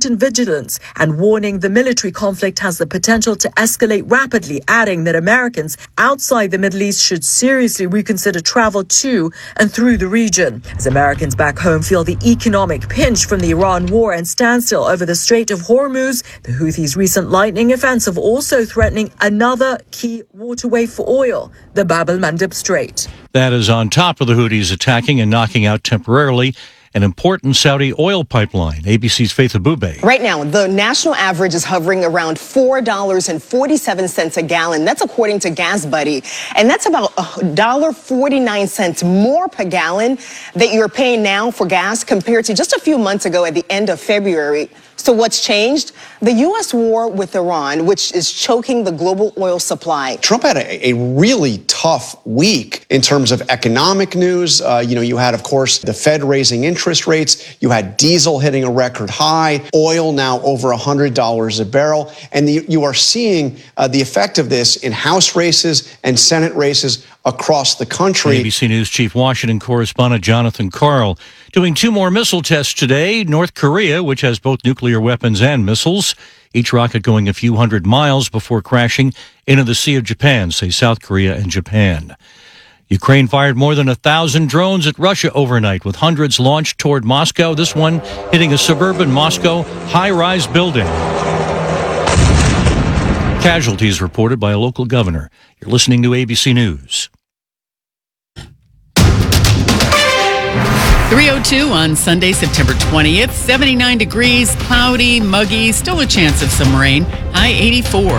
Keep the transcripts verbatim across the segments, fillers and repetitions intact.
heightened vigilance and warning the military conflict has the potential to escalate rapidly, adding that Americans outside the Middle East should seriously reconsider travel to and through the region. As Americans back home feel the economic pinch from the Iran war and standstill over the Strait of Hormuz, the Houthis' recent lightning offensive also threatening another key waterway for oil, the Bab el-Mandeb Strait. That is on top of the Houthis attacking and knocking out temporarily an important Saudi oil pipeline. A B C's Faith Abube. Right now, the national average is hovering around four dollars and forty-seven cents a gallon. That's according to GasBuddy. And that's about one dollar and forty-nine cents more per gallon that you're paying now for gas compared to just a few months ago at the end of February. So what's changed? The U S war with Iran, which is choking the global oil supply. Trump had a, a really tough week in terms of economic news. Uh, you know, you had, of course, the Fed raising interest rates. You had diesel hitting a record high, oil now over one hundred dollars a barrel. And the, you are seeing uh, the effect of this in House races and Senate races across the country. A B C News Chief Washington correspondent Jonathan Karl doing two more missile tests today. North Korea, which has both nuclear weapons and missiles, each rocket going a few hundred miles before crashing into the Sea of Japan, say South Korea and Japan. Ukraine fired more than a thousand drones at Russia overnight, with hundreds launched toward Moscow, this one hitting a suburban Moscow high-rise building. Casualties reported by a local governor. You're listening to A B C News. three oh two on Sunday, September twentieth. seventy-nine degrees, cloudy, muggy, still a chance of some rain. High eighty-four.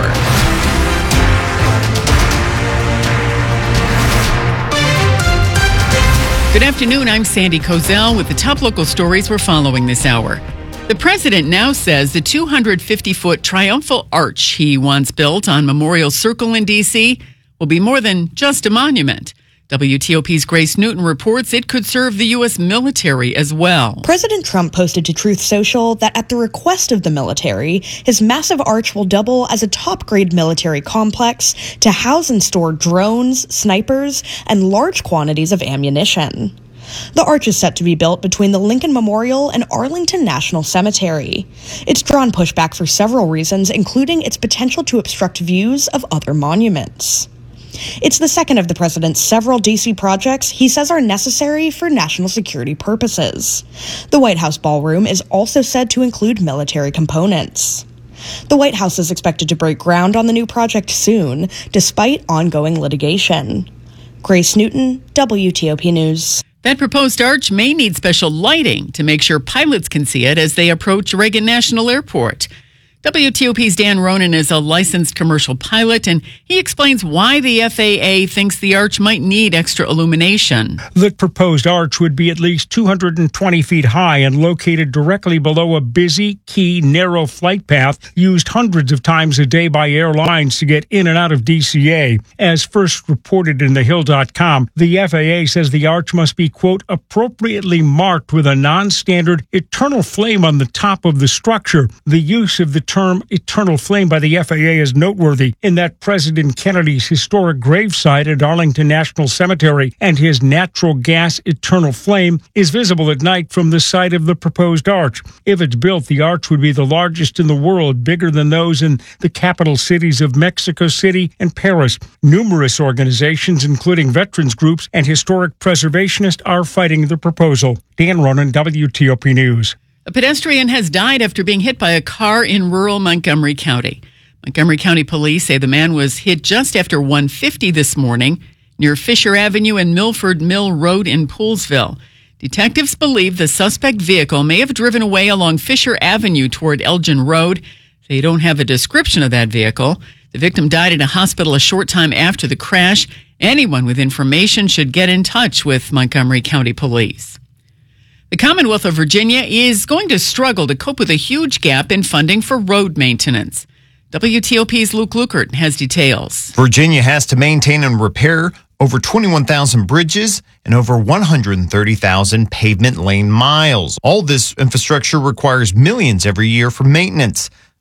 Good afternoon, I'm Sandy Kozel with the top local stories we're following this hour. The president now says the two hundred fifty foot triumphal arch he once built on Memorial Circle in D C will be more than just a monument. W T O P's Grace Newton reports it could serve the U S military as well. President Trump posted to Truth Social that at the request of the military, his massive arch will double as a top-grade military complex to house and store drones, snipers, and large quantities of ammunition. The arch is set to be built between the Lincoln Memorial and Arlington National Cemetery. It's drawn pushback for several reasons, including its potential to obstruct views of other monuments. It's the second of the president's several D C projects he says are necessary for national security purposes. The White House ballroom is also said to include military components. The White House is expected to break ground on the new project soon, despite ongoing litigation. Grace Newton, W T O P News. That proposed arch may need special lighting to make sure pilots can see it as they approach Reagan National Airport. W T O P's Dan Ronan is a licensed commercial pilot, and he explains why the F A A thinks the arch might need extra illumination. The proposed arch would be at least two hundred twenty feet high and located directly below a busy, key, narrow flight path used hundreds of times a day by airlines to get in and out of D C A. As first reported in the hill dot com, the F A A says the arch must be, quote, appropriately marked with a non-standard eternal flame on the top of the structure. The use of the term eternal flame by the F A A is noteworthy in that President Kennedy's historic gravesite at Arlington National Cemetery and his natural gas eternal flame is visible at night from the site of the proposed arch. If it's built, the arch would be the largest in the world, bigger than those in the capital cities of Mexico City and Paris. Numerous organizations, including veterans groups and historic preservationists, are fighting the proposal. Dan Ronan, W T O P News. A pedestrian has died after being hit by a car in rural Montgomery County. Montgomery County police say the man was hit just after one fifty this morning near Fisher Avenue and Milford Mill Road in Poolesville. Detectives believe the suspect vehicle may have driven away along Fisher Avenue toward Elgin Road. They don't have a description of that vehicle. The victim died at a hospital a short time after the crash. Anyone with information should get in touch with Montgomery County Police. The Commonwealth of Virginia is going to struggle to cope with a huge gap in funding for road maintenance. W T O P's Luke Lukert has details. Virginia has to maintain and repair over twenty-one thousand bridges and over one hundred thirty thousand pavement lane miles. All this infrastructure requires millions every year for maintenance.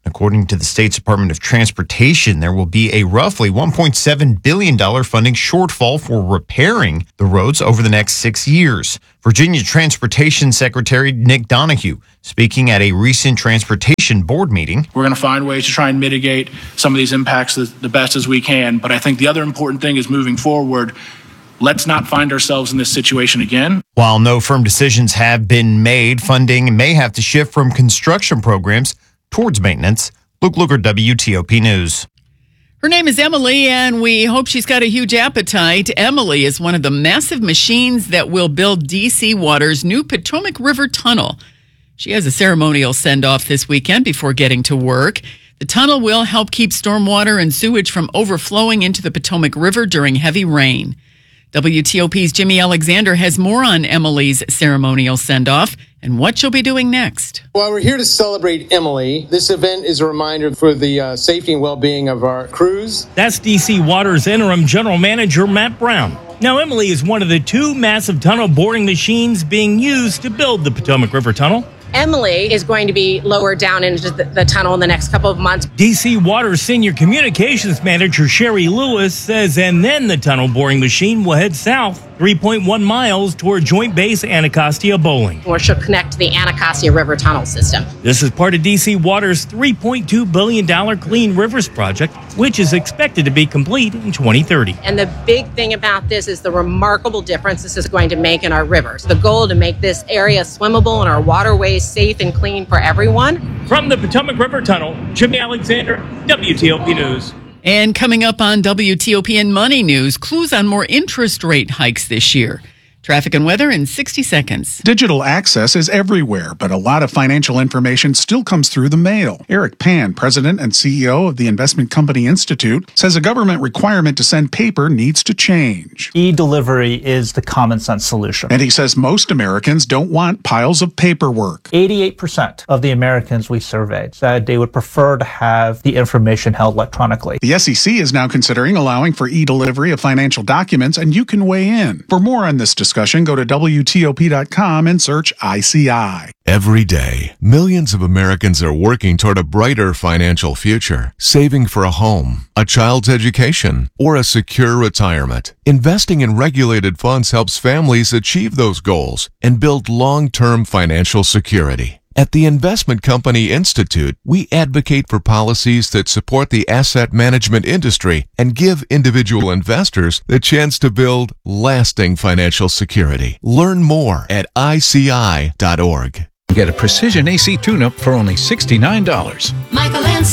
According to the state's Department of Transportation, there will be a roughly one point seven billion dollars funding shortfall for repairing the roads over the next six years. Virginia Transportation Secretary Nick Donahue speaking at a recent transportation board meeting. We're going to find ways to try and mitigate some of these impacts the, the best as we can. But I think the other important thing is moving forward, let's not find ourselves in this situation again. While no firm decisions have been made, funding may have to shift from construction programs towards maintenance. Luke Luger, W T O P News. Her name is Emily, and we hope she's got a huge appetite. Emily is one of the massive machines that will build D C Water's new Potomac River Tunnel. She has a ceremonial send-off this weekend before getting to work. The tunnel will help keep stormwater and sewage from overflowing into the Potomac River during heavy rain. W T O P's Jimmy Alexander has more on Emily's ceremonial send-off and what she'll be doing next. While we're here to celebrate Emily, this event is a reminder for the uh, safety and well-being of our crews. That's D C Water's interim general manager, Matt Brown. Now, Emily is one of the two massive tunnel boring machines being used to build the Potomac River Tunnel. Emily is going to be lowered down into the, the tunnel in the next couple of months. D C Water Senior Communications Manager Sherry Lewis says, and then the tunnel boring machine will head south three point one miles toward Joint Base Anacostia Bowling, where she'll connect to the Anacostia River Tunnel system. This is part of D C Water's three point two billion dollars Clean Rivers project, which is expected to be complete in twenty thirty. And the big thing about this is the remarkable difference this is going to make in our rivers. The goal to make this area swimmable and our waterways safe and clean for everyone. From the Potomac River Tunnel, Jimmy Alexander, W T O P News. And coming up on W T O P and Money News, clues on more interest rate hikes this year. Traffic and weather in sixty seconds. Digital access is everywhere, but a lot of financial information still comes through the mail. Eric Pan, president and C E O of the Investment Company Institute, says a government requirement to send paper needs to change. E-delivery is the common sense solution. And he says most Americans don't want piles of paperwork. eighty-eight percent of the Americans we surveyed said they would prefer to have the information held electronically. The S E C is now considering allowing for e-delivery of financial documents, and you can weigh in. For more on this discussion, go to W T O P dot com and search I C I. Every day, millions of Americans are working toward a brighter financial future, saving for a home, a child's education, or a secure retirement. Investing in regulated funds helps families achieve those goals and build long-term financial security. At the Investment Company Institute, we advocate for policies that support the asset management industry and give individual investors the chance to build lasting financial security. Learn more at I C I dot org. Get a precision A C tune-up for only sixty-nine dollars. Michael and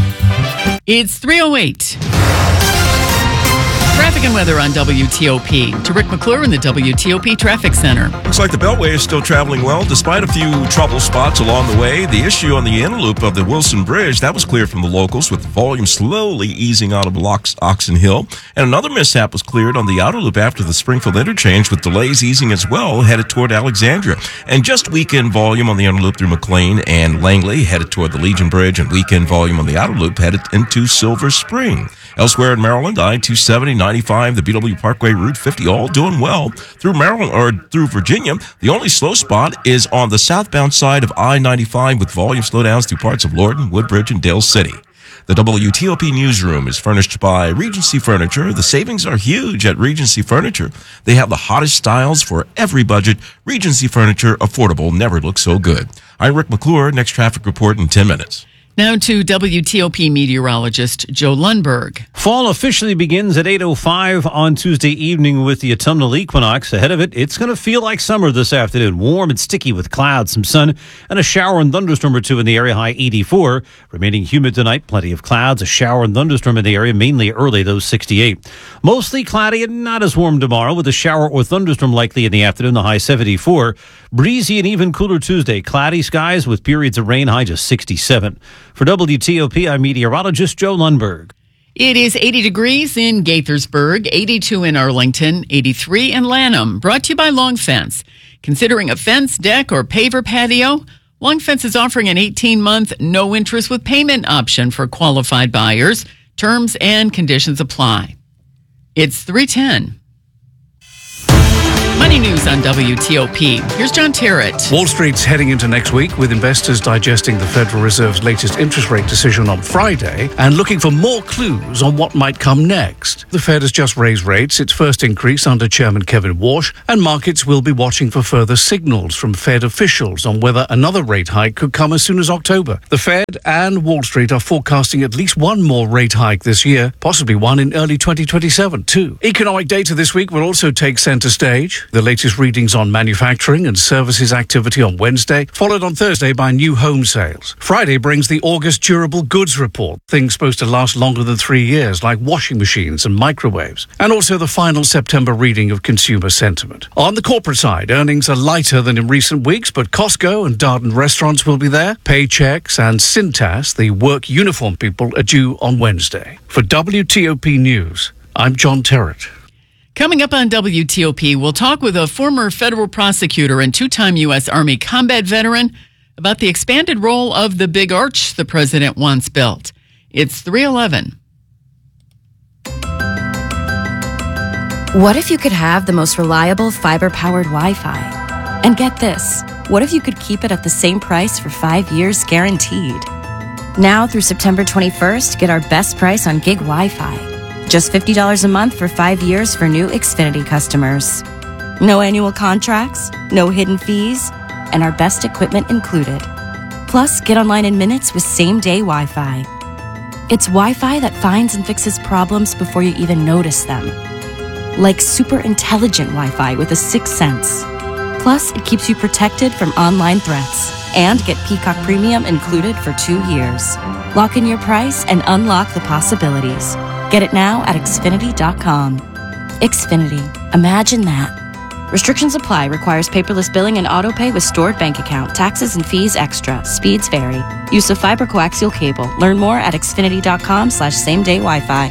Son. It's three oh eight. Traffic and weather on W T O P. To Rick McClure in the W T O P Traffic Center. Looks like the Beltway is still traveling well, despite a few trouble spots along the way. The issue on the inner loop of the Wilson Bridge, that was cleared from the locals, with the volume slowly easing out of Ox- Oxon Hill. And another mishap was cleared on the outer loop after the Springfield interchange, with delays easing as well, headed toward Alexandria. And just weekend volume on the inner loop through McLean and Langley, headed toward the Legion Bridge, and weekend volume on the outer loop headed into Silver Spring. Elsewhere in Maryland, I two seventy, ninety-five, the B W Parkway, Route fifty, all doing well. Through Maryland or through Virginia, the only slow spot is on the southbound side of I ninety-five, with volume slowdowns through parts of Lorton, Woodbridge, and Dale City. The W T O P newsroom is furnished by Regency Furniture. The savings are huge at Regency Furniture. They have the hottest styles for every budget. Regency Furniture, affordable, never looked so good. I'm Rick McClure. Next traffic report in ten minutes. Now to W T O P meteorologist Joe Lundberg. Fall officially begins at eight oh five on Tuesday evening with the autumnal equinox. Ahead of it, it's going to feel like summer this afternoon. Warm and sticky with clouds, some sun, and a shower and thunderstorm or two in the area, high eighty-four. Remaining humid tonight, plenty of clouds, a shower and thunderstorm in the area, mainly early, though sixty-eight. Mostly cloudy and not as warm tomorrow, with a shower or thunderstorm likely in the afternoon, the high seventy-four. Breezy and even cooler Tuesday. Cloudy skies with periods of rain, high just sixty-seven. For W T O P, I'm meteorologist Joe Lundberg. It is eighty degrees in Gaithersburg, eighty-two in Arlington, eighty-three in Lanham. Brought to you by Long Fence. Considering a fence, deck, or paver patio, Long Fence is offering an eighteen-month no interest with payment option for qualified buyers. Terms and conditions apply. It's three ten. Money news on W T O P. Here's John Terrett. Wall Street's heading into next week with investors digesting the Federal Reserve's latest interest rate decision on Friday and looking for more clues on what might come next. The Fed has just raised rates, its first increase under Chairman Kevin Warsh, and markets will be watching for further signals from Fed officials on whether another rate hike could come as soon as October. The Fed and Wall Street are forecasting at least one more rate hike this year, possibly one in early twenty twenty-seven too. Economic data this week will also take center stage. The latest readings on manufacturing and services activity on Wednesday, followed on Thursday by new home sales. Friday brings the August durable goods report, things supposed to last longer than three years, like washing machines and microwaves, and also the final September reading of consumer sentiment. On the corporate side, earnings are lighter than in recent weeks, but Costco and Darden Restaurants will be there. Paychex and Cintas, the work uniform people, are due on Wednesday. For W T O P News, I'm John Terrett. Coming up on W T O P, we'll talk with a former federal prosecutor and two-time U S. Army combat veteran about the expanded role of the big arch the president once built. It's three eleven. What if you could have the most reliable fiber-powered Wi-Fi? And get this, what if you could keep it at the same price for five years guaranteed? Now through September twenty-first, get our best price on gig Wi-Fi. Just fifty dollars a month for five years for new Xfinity customers. No annual contracts, no hidden fees, and our best equipment included. Plus, get online in minutes with same-day Wi-Fi. It's Wi-Fi that finds and fixes problems before you even notice them. Like super intelligent Wi-Fi with a sixth sense. Plus, it keeps you protected from online threats. And get Peacock Premium included for two years. Lock in your price and unlock the possibilities. Get it now at Xfinity dot com. Xfinity. Imagine that. Restrictions apply. Requires paperless billing and autopay with stored bank account. Taxes and fees extra. Speeds vary. Use of fiber coaxial cable. Learn more at Xfinity dot com slash same day Wi-Fi.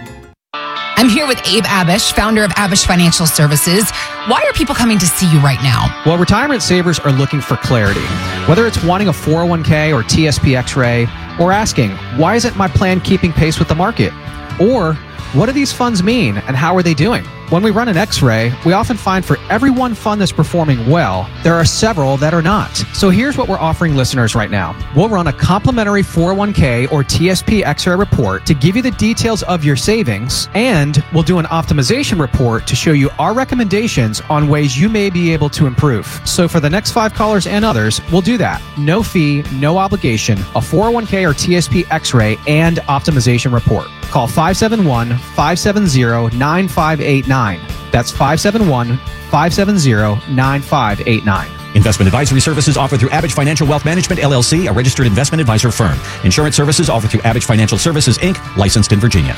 I'm here with Abe Abish, founder of Abish Financial Services. Why are people coming to see you right now? Well, retirement savers are looking for clarity. Whether it's wanting a four oh one k or T S P X-ray, or asking, why isn't my plan keeping pace with the market? Or, what do these funds mean and how are they doing? When we run an X-ray, we often find for every one fund that's performing well, there are several that are not. So here's what we're offering listeners right now. We'll run a complimentary four oh one k or T S P X-ray report to give you the details of your savings, and we'll do an optimization report to show you our recommendations on ways you may be able to improve. So for the next five callers and others, we'll do that. No fee, no obligation, a four oh one k or T S P X-ray and optimization report. Call five seven one, five seven zero, nine five eight nine. That's five seven one, five seven zero, nine five eight nine. Investment advisory services offered through Abish Financial Wealth Management, L L C, a registered investment advisor firm. Insurance services offered through Abish Financial Services, Incorporated, licensed in Virginia.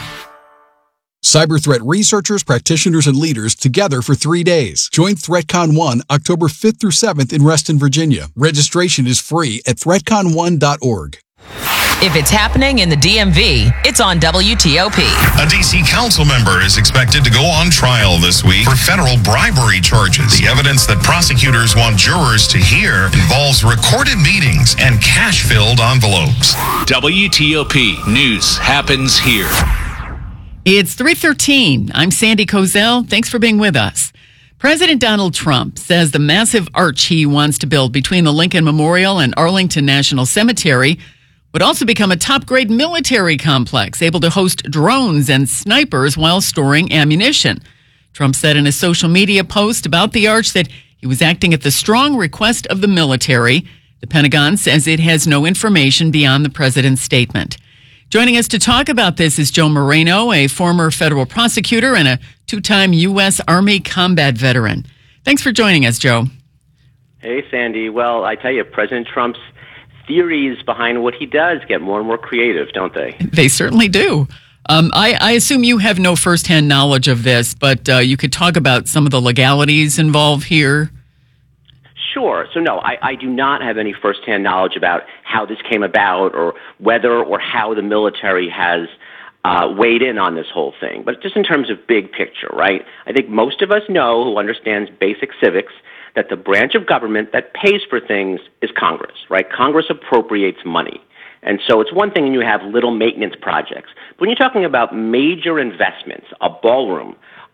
Cyber threat researchers, practitioners, and leaders together for three days. Join ThreatCon one October fifth through seventh in Reston, Virginia. Registration is free at threat con one dot org. If it's happening in the D M V, it's on W T O P. A D C council member is expected to go on trial this week for federal bribery charges. The evidence that prosecutors want jurors to hear involves recorded meetings and cash-filled envelopes. W T O P News happens here. It's three thirteen. I'm Sandy Kozel. Thanks for being with us. President Donald Trump says the massive arch he wants to build between the Lincoln Memorial and Arlington National Cemetery would also become a top-grade military complex, able to host drones and snipers while storing ammunition. Trump said in a social media post about the arch that he was acting at the strong request of the military. The Pentagon says it has no information beyond the president's statement. Joining us to talk about this is Joe Moreno, a former federal prosecutor and a two-time U S. Army combat veteran. Thanks for joining us, Joe. Hey, Sandy. Well, I tell you, President Trump's theories behind what he does get more and more creative, don't they? They certainly do. Um, I, I assume you have no firsthand knowledge of this, but uh, you could talk about some of the legalities involved here. Sure. So, no, I, I do not have any firsthand knowledge about how this came about or whether or how the military has uh, weighed in on this whole thing. But just in terms of big picture, right? I think most of us know, who understands basic civics, that the branch of government that pays for things is Congress, right? Congress appropriates money. And so it's one thing when you have little maintenance projects. But when you're talking about major investments, a ballroom,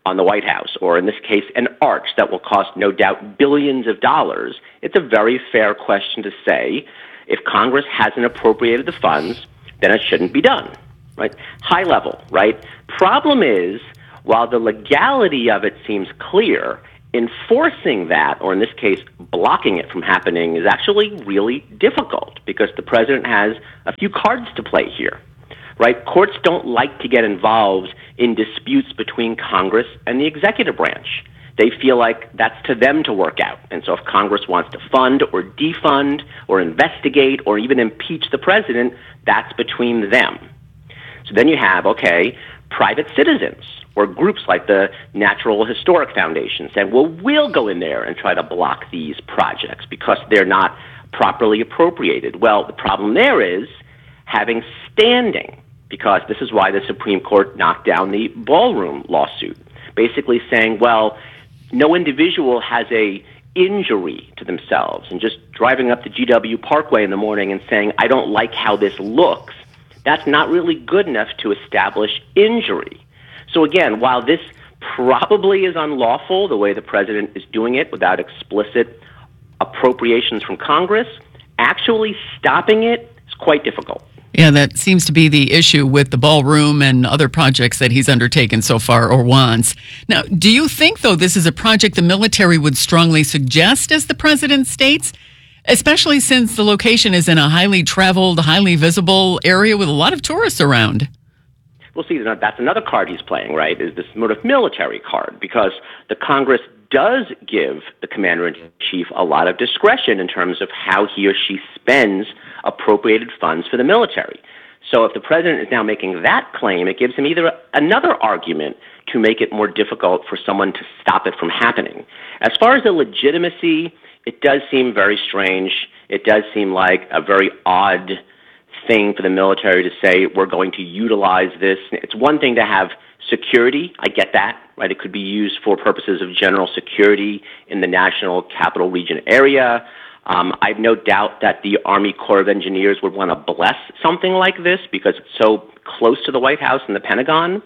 on the White House, or in this case, an arch that will cost no doubt billions of dollars, it's a very fair question to say, if Congress hasn't appropriated the funds, then it shouldn't be done, right? High level, right? Problem is, while the legality of it seems clear, enforcing that, or in this case, blocking it from happening, is actually really difficult because the president has a few cards to play here, right? Courts don't like to get involved in disputes between Congress and the executive branch. They feel like that's to them to work out. And so if Congress wants to fund or defund or investigate or even impeach the president, that's between them. So then you have, okay, private citizens or groups like the Natural Historic Foundation saying, well, we'll go in there and try to block these projects because they're not properly appropriated. Well, the problem there is having standing, because this is why the Supreme Court knocked down the Ballroom lawsuit, basically saying, well, no individual has a injury to themselves, and just driving up the G W Parkway in the morning and saying, I don't like how this looks, that's not really good enough to establish injury. So again, while this probably is unlawful, the way the president is doing it without explicit appropriations from Congress, actually stopping it is quite difficult. Yeah, that seems to be the issue with the Ballroom and other projects that he's undertaken so far or wants. Now, do you think, though, this is a project the military would strongly suggest, as the president states, especially since the location is in a highly traveled, highly visible area with a lot of tourists around? Well, see, that's another card he's playing, right, is this sort of military card, because the Congress does give the commander-in-chief a lot of discretion in terms of how he or she spends appropriated funds for the military. So if the president is now making that claim, it gives him either another argument to make it more difficult for someone to stop it from happening. As far as the legitimacy, it does seem very strange. It does seem like a very odd thing for the military to say, we're going to utilize this. It's one thing to have security. I get that, right? It could be used for purposes of general security in the national capital region area. Um, I have no doubt that the Army Corps of Engineers would want to bless something like this because it's so close to the White House and the Pentagon.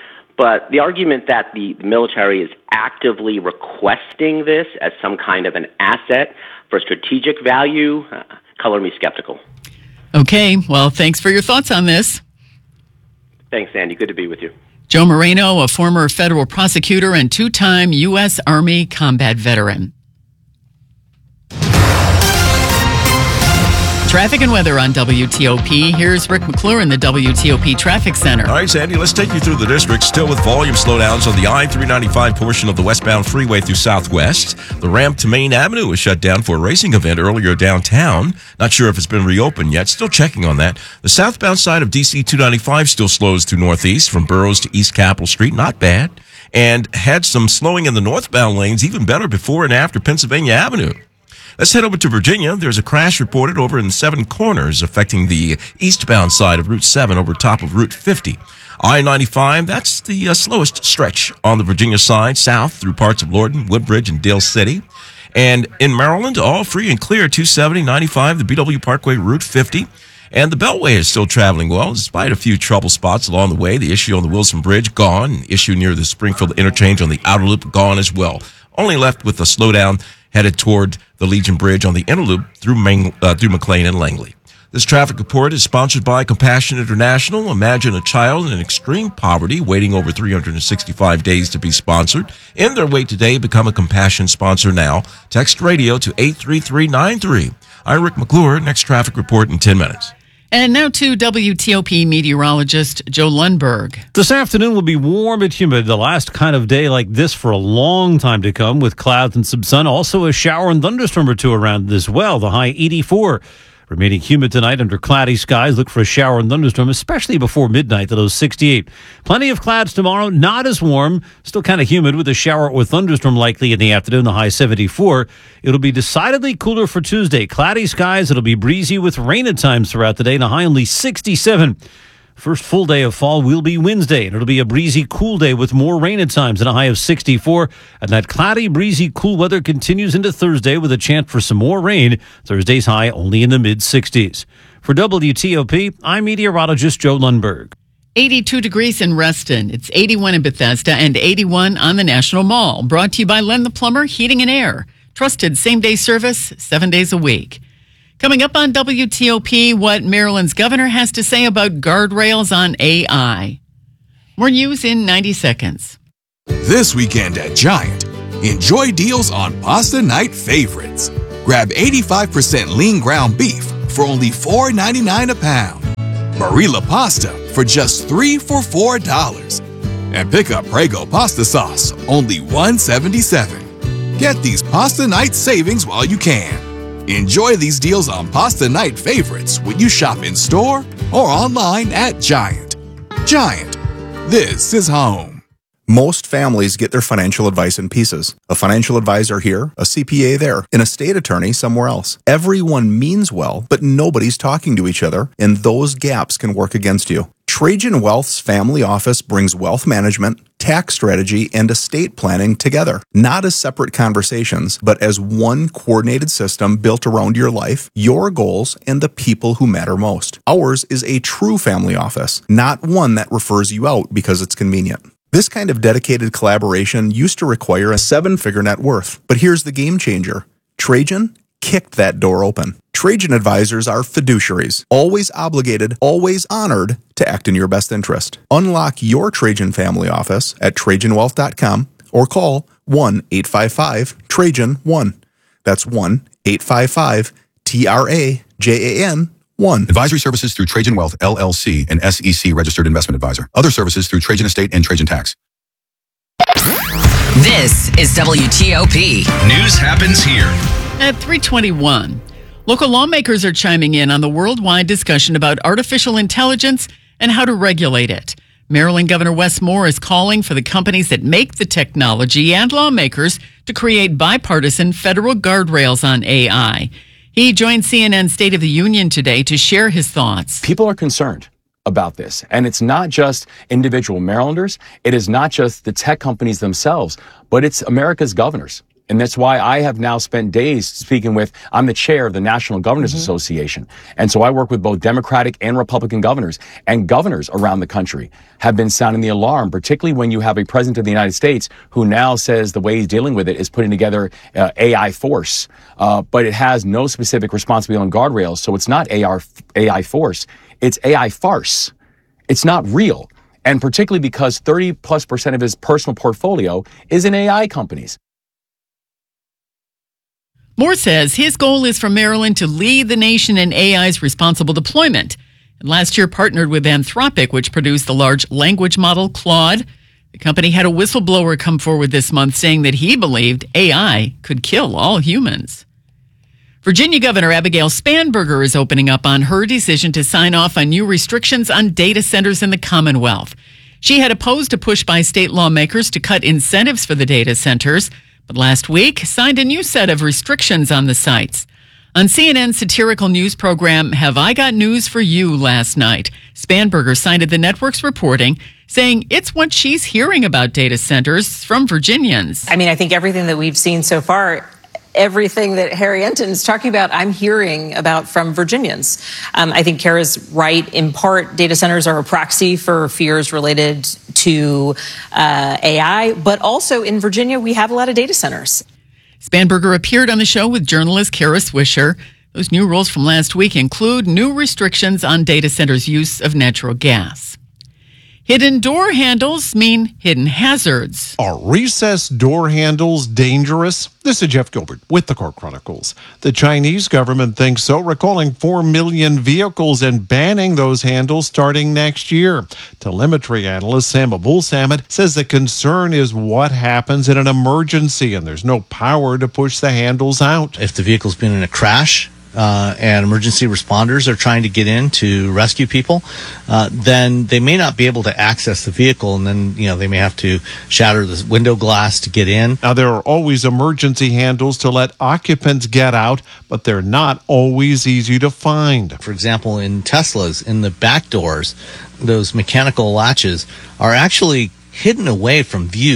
But the argument that the military is actively requesting this as some kind of an asset for strategic value, uh, color me skeptical. Okay, well, thanks for your thoughts on this. Thanks, Andy. Good to be with you. Joe Moreno, a former federal prosecutor and two-time U S Army combat veteran. Traffic and weather on W T O P. Here's Rick McClure in the W T O P Traffic Center. All right, Sandy, let's take you through the district, still with volume slowdowns on the I three ninety-five portion of the westbound freeway through Southwest. The ramp to Main Avenue was shut down for a racing event earlier downtown. Not sure if it's been reopened yet. Still checking on that. The southbound side of D C two ninety-five still slows through Northeast from Burroughs to East Capitol Street. Not bad. And had some slowing in the northbound lanes, even better before and after Pennsylvania Avenue. Let's head over to Virginia. There's a crash reported over in Seven Corners affecting the eastbound side of Route seven over top of Route fifty. I ninety-five, that's the uh, slowest stretch on the Virginia side, south through parts of Lorton, Woodbridge, and Dale City. And in Maryland, all free and clear, two seventy, ninety-five, the B W Parkway, Route fifty. And the Beltway is still traveling well, despite a few trouble spots along the way. The issue on the Wilson Bridge, gone. The issue near the Springfield interchange on the outer loop, gone as well. Only left with a slowdown headed toward the Legion Bridge on the inner loop through, Mang- uh, through McLean and Langley. This traffic report is sponsored by Compassion International. Imagine a child in extreme poverty waiting over three hundred sixty-five days to be sponsored. In their wait today, become a Compassion sponsor now. Text radio to eight three three nine three. I'm Rick McClure. Next traffic report in ten minutes. And now to W T O P meteorologist Joe Lundberg. This afternoon will be warm but humid. The last kind of day like this for a long time to come with clouds and some sun. Also a shower and thunderstorm or two around as well. The high eighty-four. Remaining humid tonight under cloudy skies. Look for a shower and thunderstorm, especially before midnight, to those sixty-eight. Plenty of clouds tomorrow, not as warm. Still kind of humid with a shower or thunderstorm likely in the afternoon, the high seventy-four. It'll be decidedly cooler for Tuesday. Cloudy skies, it'll be breezy with rain at times throughout the day, and a high only sixty-seven. First full day of fall will be Wednesday, and it'll be a breezy, cool day with more rain at times and a high of sixty-four. And that cloudy, breezy, cool weather continues into Thursday with a chance for some more rain. Thursday's high only in the mid-sixties. For W T O P, I'm meteorologist Joe Lundberg. eighty-two degrees in Reston. It's eighty-one in Bethesda and eighty-one on the National Mall. Brought to you by Len the Plumber, Heating and Air. Trusted same-day service, seven days a week. Coming up on W T O P, what Maryland's governor has to say about guardrails on A I. More news in ninety seconds. This weekend at Giant, enjoy deals on Pasta Night favorites. Grab eighty-five percent lean ground beef for only four ninety-nine a pound. Barilla pasta for just three for four dollars. And pick up Prego pasta sauce, only one seventy-seven. Get these Pasta Night savings while you can. Enjoy these deals on Pasta Night favorites when you shop in store or online at Giant. Giant, this is home. Most families get their financial advice in pieces. A financial advisor here, a C P A there, and a state attorney somewhere else. Everyone means well, but nobody's talking to each other, and those gaps can work against you. Trajan Wealth's family office brings wealth management, tax strategy, and estate planning together, not as separate conversations, but as one coordinated system built around your life, your goals, and the people who matter most. Ours is a true family office, not one that refers you out because it's convenient. This kind of dedicated collaboration used to require a seven-figure net worth. But here's the game changer. Trajan kicked that door open. Trajan advisors are fiduciaries, always obligated, always honored to act in your best interest. Unlock your Trajan family office at Trajan Wealth dot com or call one eight five five Trajan one. That's one eight five five T R A J A N one. Advisory services through Trajan Wealth, L L C, an S E C registered investment advisor. Other services through Trajan Estate and Trajan Tax. This is W T O P. News happens here. At three twenty-one, local lawmakers are chiming in on the worldwide discussion about artificial intelligence and how to regulate it. Maryland Governor Wes Moore is calling for the companies that make the technology and lawmakers to create bipartisan federal guardrails on A I. He joined C N N's State of the Union today to share his thoughts. People are concerned about this, and it's not just individual Marylanders. It is not just the tech companies themselves, but it's America's governors. And that's why I have now spent days speaking with, I'm the chair of the National Governors mm-hmm. Association. And so I work with both Democratic and Republican governors. And governors around the country have been sounding the alarm, particularly when you have a president of the United States who now says the way he's dealing with it is putting together uh, A I force. Uh, but it has no specific responsibility on guardrails. So it's not A I force. It's A I farce. It's not real. And particularly because thirty plus percent of his personal portfolio is in A I companies. Moore says his goal is for Maryland to lead the nation in A I's responsible deployment. And last year partnered with Anthropic, which produced the large language model Claude. The company had a whistleblower come forward this month saying that he believed A I could kill all humans. Virginia Governor Abigail Spanberger is opening up on her decision to sign off on new restrictions on data centers in the Commonwealth. She had opposed a push by state lawmakers to cut incentives for the data centers, but last week signed a new set of restrictions on the sites. On C N N's satirical news program, Have I Got News for You last night, Spanberger cited the network's reporting, saying it's what she's hearing about data centers from Virginians. I mean, I think everything that we've seen so far, everything that Harry Enton's talking about, I'm hearing about from Virginians. Um, I think Kara's right. In part, data centers are a proxy for fears related to uh, A I, but also in Virginia, we have a lot of data centers. Spanberger appeared on the show with journalist Kara Swisher. Those new rules from last week include new restrictions on data centers' use of natural gas. Hidden door handles mean hidden hazards. Are recessed door handles dangerous? This is Jeff Gilbert with the Court Chronicles. The Chinese government thinks so, recalling four million vehicles and banning those handles starting next year. Telemetry analyst Sam Abul-Samad says the concern is what happens in an emergency, and there's no power to push the handles out. If the vehicle's been in a crash, Uh, and emergency responders are trying to get in to rescue people, uh, then they may not be able to access the vehicle, and then, you know, they may have to shatter the window glass to get in. Now, there are always emergency handles to let occupants get out, but they're not always easy to find. For example, in Teslas, in the back doors, those mechanical latches are actually hidden away from view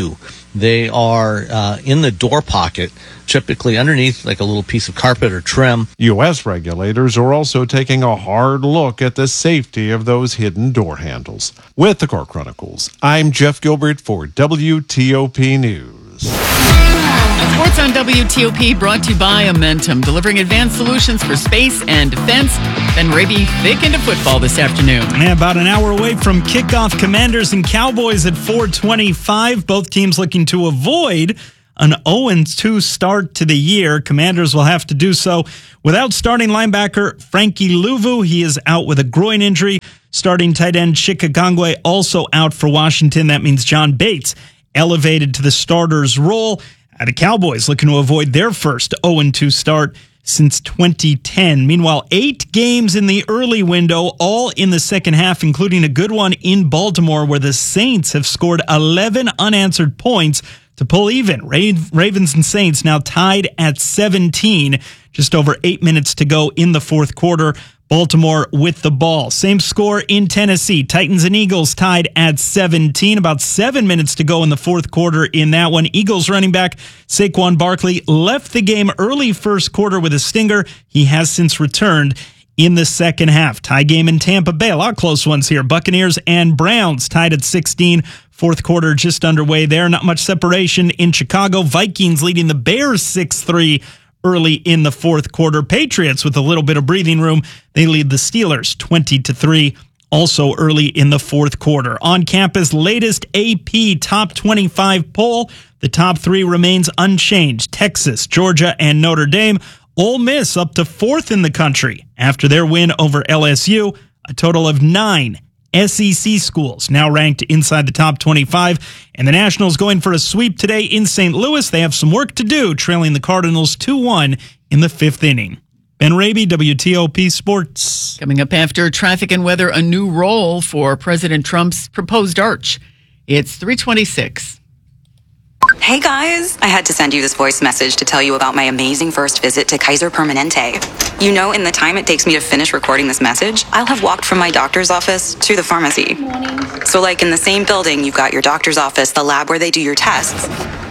They are uh, in the door pocket, typically underneath like a little piece of carpet or trim. U S regulators are also taking a hard look at the safety of those hidden door handles. With the Core Chronicles, I'm Jeff Gilbert for W T O P News. Sports on W T O P brought to you by Amentum, delivering advanced solutions for space and defense. Ben Raby thick into football this afternoon. Yeah, about an hour away from kickoff, Commanders and Cowboys at four twenty-five. Both teams looking to avoid an oh and two start to the year. Commanders will have to do so without starting linebacker Frankie Luvu. He is out with a groin injury. Starting tight end Chika Gangwe also out for Washington. That means John Bates elevated to the starter's role. Uh, the Cowboys looking to avoid their first oh and two start since twenty ten. Meanwhile, eight games in the early window, all in the second half, including a good one in Baltimore where the Saints have scored eleven unanswered points to pull even. Ravens and Saints now tied at seventeen. Just over eight minutes to go in the fourth quarter. Baltimore with the ball. Same score in Tennessee. Titans and Eagles tied at seventeen. About seven minutes to go in the fourth quarter in that one. Eagles running back Saquon Barkley left the game early first quarter with a stinger. He has since returned in the second half. Tie game in Tampa Bay. A lot of close ones here. Buccaneers and Browns tied at sixteen. Fourth quarter just underway there. Not much separation in Chicago. Vikings leading the Bears six three. Early in the fourth quarter. Patriots with a little bit of breathing room. They lead the Steelers twenty to three. Also early in the fourth quarter. On campus, latest A P top twenty-five poll. The top three remains unchanged. Texas, Georgia, and Notre Dame. Ole Miss up to fourth in the country after their win over L S U. A total of nine S E C schools now ranked inside the top twenty-five. And the Nationals going for a sweep today in Saint Louis. They have some work to do, trailing the Cardinals two one in the fifth inning. Ben Raby, W T O P Sports. Coming up after traffic and weather, a new role for President Trump's proposed arch. It's three twenty-six. Hey guys, I had to send you this voice message to tell you about my amazing first visit to Kaiser Permanente. You know, in the time it takes me to finish recording this message, I'll have walked from my doctor's office to the pharmacy. So like in the same building, you've got your doctor's office, the lab where they do your tests,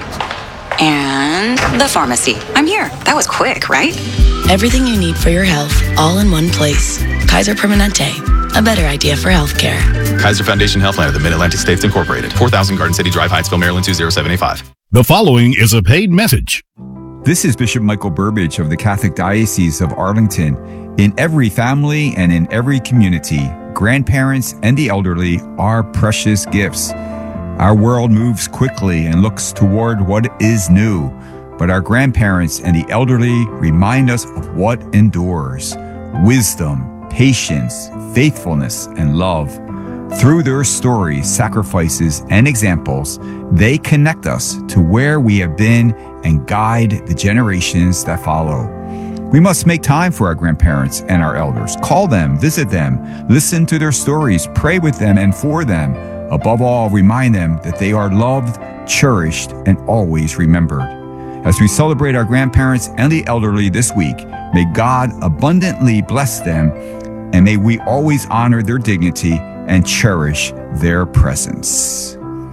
and the pharmacy. I'm here. That was quick, right? Everything you need for your health, all in one place. Kaiser Permanente, a better idea for healthcare. Kaiser Foundation Healthline of the Mid-Atlantic States Incorporated, four thousand Garden City Drive, Hyattsville, Maryland, two zero seven eight five. The following is a paid message. This is Bishop Michael Burbidge of the Catholic Diocese of Arlington. In every family and in every community, grandparents and the elderly are precious gifts. Our world moves quickly and looks toward what is new, but our grandparents and the elderly remind us of what endures: wisdom, patience, faithfulness, and love. Through their stories, sacrifices, and examples, they connect us to where we have been and guide the generations that follow. We must make time for our grandparents and our elders. Call them, visit them, listen to their stories, pray with them and for them. Above all, remind them that they are loved, cherished, and always remembered. As we celebrate our grandparents and the elderly this week, may God abundantly bless them, and may we always honor their dignity and cherish their presence.